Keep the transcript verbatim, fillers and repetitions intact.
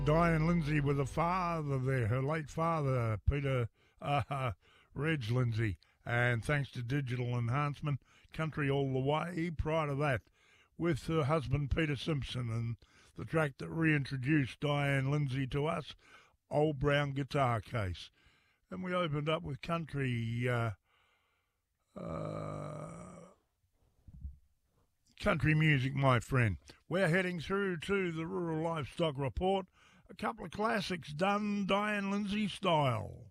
Diane Lindsay with a father there, her late father, Peter uh, Reg Lindsay. And thanks to digital enhancement, Country All the Way. Prior to that, with her husband Peter Simpson, and the track that reintroduced Diane Lindsay to us, Old Brown Guitar Case. And we opened up with country, uh, uh, country music, my friend. We're heading through to the Rural Livestock Report. A couple of classics done Diane Lindsay style.